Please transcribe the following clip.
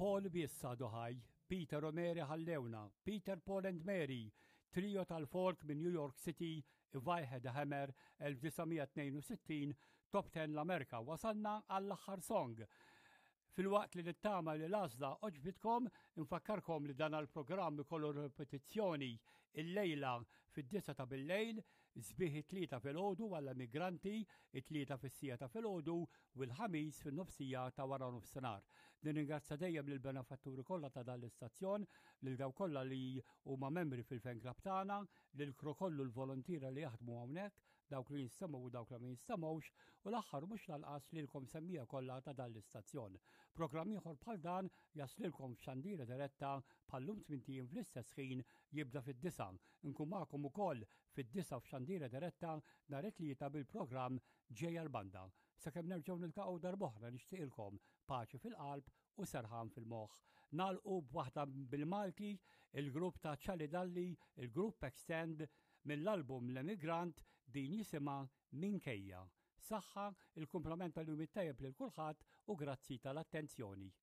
Paul Bissa Doħaj, Peter O'Mary ħallewna, Peter Paul and Mary, trio tal-folk minn New York City, Vajhed Hammer 1962, Top 10 l-Amerika. Wasalna għall-aħħar song. Fil-waqt li nittama li l-għażla oġbitkom, infakkarkom li dan għal-programm kollu repetizzjoni il-lejla fid-9 ta' bil-lejl, sbieħ 3 fil-ħodu għall-immigranti, 3 fis-sija ta' fil-ħodu u l-ħamis fil-nofsija ta' wara nofsinhar. Nirringrazzja dejjem lill-benefatturi kollha ta' dan l-istazzjon, lil daw kollha li huma membri fil-fan club tagħna, lil kru kollu l-volontira li jaħdmu hawnhekk, dawk li jinstamaw u dawk li ma jinstamaw, u l-aħħar mhux lanqas lilkom semmija kollha ta' dan l-istazzjon. Programm ieħor bħal dan jaslilkom f'xandira diretta bħallum 8 fl-istess ħin jibda fid-9. Nkun magħkom ukoll fid-9 f'xandira diretta nhar it-tlieta bil-programm ġejja l-banda. Sakemm nerġgħu niltaqgħu darb'oħra nixtieqilkom paċi fil-qalb u serħan fil-moħħ. Nagħlqu b'waħda bil-Malti, il-grupp ta' Ċali Dalli, il-grupp Extend mill-album L-Emigrant din jisimha Minkejja. Saħħa, il-kumplament tal-jum it-tajjeb lil kulħadd u grazzi tal-attenzjoni.